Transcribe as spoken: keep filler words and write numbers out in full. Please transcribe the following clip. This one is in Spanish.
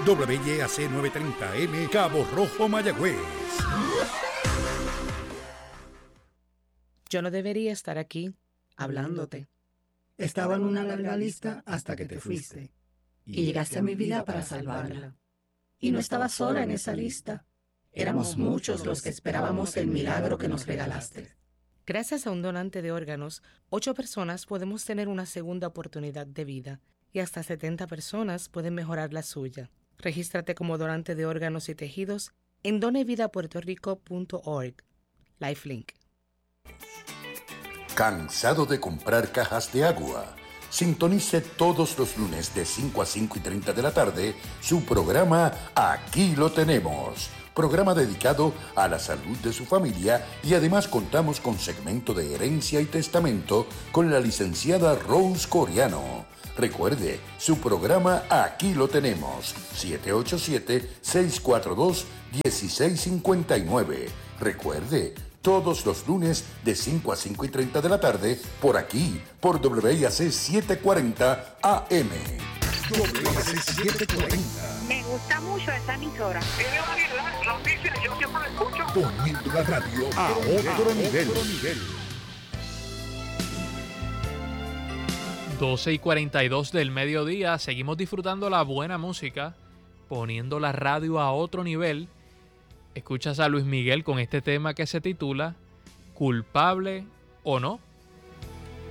W Y A C novecientos treinta M, Cabo Rojo, Mayagüez. Yo no debería estar aquí hablándote. Estaba en una larga lista hasta que te fuiste. Y llegaste a mi vida para salvarla. Y no estaba sola en esa lista. Éramos muchos los que esperábamos el milagro que nos regalaste. Gracias a un donante de órganos, ocho personas podemos tener una segunda oportunidad de vida y hasta setenta personas pueden mejorar la suya. Regístrate como donante de órganos y tejidos en donevidapuertorico punto org. Lifelink. ¿Cansado de comprar cajas de agua? Sintonice todos los lunes de cinco a cinco y treinta de la tarde su programa Aquí lo tenemos. Programa dedicado a la salud de su familia y además contamos con segmento de herencia y testamento con la licenciada Rose Coriano. Recuerde, su programa Aquí lo tenemos, siete ocho siete, seis cuatro dos, uno seis cinco nueve. Recuerde, todos los lunes de cinco a cinco y treinta de la tarde, por aquí, por W I A C setecientos cuarenta A M. W I A C setecientos cuarenta. Me gusta mucho esa emisora. Tiene variedad, noticias, yo siempre la escucho. Poniendo la radio a otro nivel. doce y cuarenta y dos del mediodía, seguimos disfrutando la buena música, poniendo la radio a otro nivel. Escuchas a Luis Miguel con este tema que se titula Culpable o no.